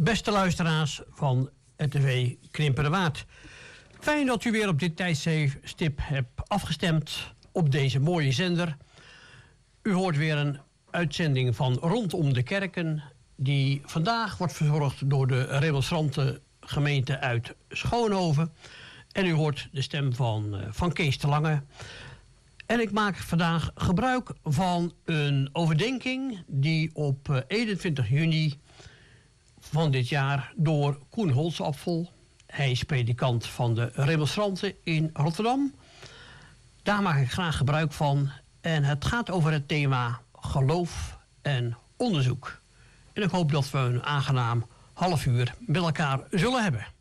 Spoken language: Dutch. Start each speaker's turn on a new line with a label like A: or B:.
A: Beste luisteraars van RTV Krimpenerwaard. Fijn dat u weer op dit tijdstip hebt afgestemd op deze mooie zender. U hoort weer een uitzending van Rondom de Kerken, die vandaag wordt verzorgd door de remonstrante gemeente uit Schoonhoven. En u hoort de stem van Kees de Lange. En ik maak vandaag gebruik van een overdenking die op 21 juni van dit jaar door Koen Holtzapfel, hij is predikant van de remonstranten in Rotterdam. Daar maak ik graag gebruik van. En het gaat over het thema geloof en onderzoek. En ik hoop dat we een aangenaam half uur met elkaar zullen hebben.